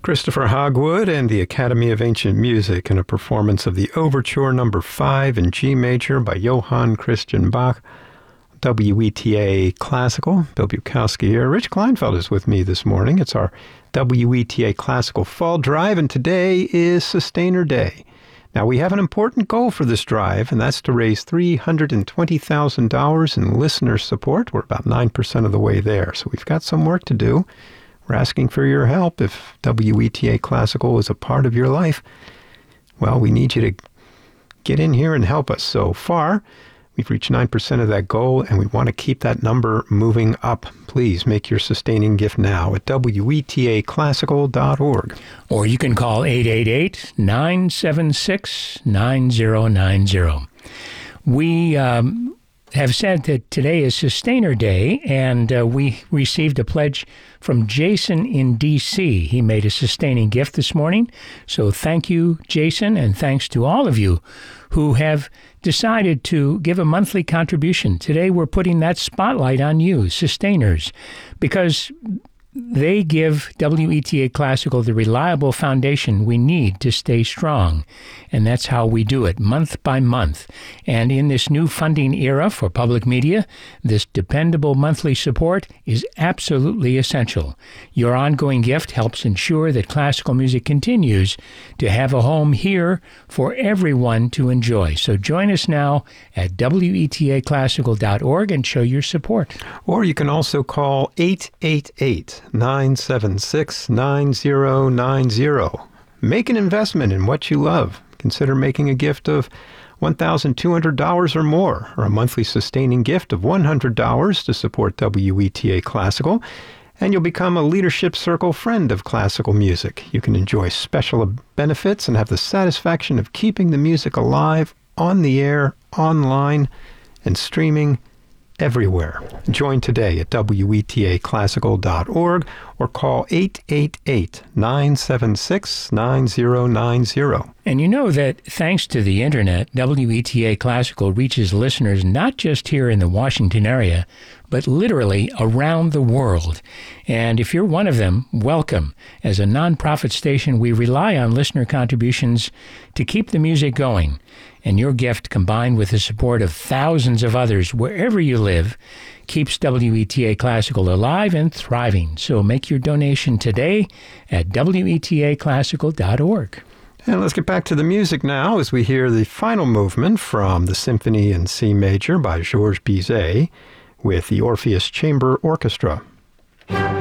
Christopher Hogwood and the Academy of Ancient Music in a performance of the Overture No. 5 in G major by Johann Christian Bach. WETA Classical. Bill Bukowski here. Rich Kleinfeld is with me this morning. It's our WETA Classical Fall Drive, and today is Sustainer Day. Now, we have an important goal for this drive, and that's to raise $320,000 in listener support. We're about 9% of the way there, so we've got some work to do. We're asking for your help. If WETA Classical is a part of your life, well, we need you to get in here and help us. So far, we've reached 9% of that goal, and we want to keep that number moving up. Please make your sustaining gift now at WETAClassical.org. Or you can call 888-976-9090. We have said that today is Sustainer Day, and we received a pledge from Jason in D.C. He made a sustaining gift this morning. So thank you, Jason, and thanks to all of you who have decided to give a monthly contribution. Today we're putting that spotlight on you, sustainers, because they give WETA Classical the reliable foundation we need to stay strong. And that's how we do it, month by month. And in this new funding era for public media, this dependable monthly support is absolutely essential. Your ongoing gift helps ensure that classical music continues to have a home here for everyone to enjoy. So join us now at WETAClassical.org and show your support. Or you can also call 888-976-9090. Make an investment in what you love. Consider making a gift of $1,200 or more, or a monthly sustaining gift of $100 to support WETA Classical, and you'll become a Leadership Circle friend of classical music. You can enjoy special benefits and have the satisfaction of keeping the music alive on the air, online, and streaming everywhere. Join today at WETAClassical.org or call 888-976-9090. And you know that thanks to the internet, WETA Classical reaches listeners not just here in the Washington area, but literally around the world. And if you're one of them, welcome. As a nonprofit station, we rely on listener contributions to keep the music going. And your gift, combined with the support of thousands of others wherever you live, keeps WETA Classical alive and thriving. So make your donation today at WETAClassical.org. And let's get back to the music now as we hear the final movement from the Symphony in C major by Georges Bizet with the Orpheus Chamber Orchestra.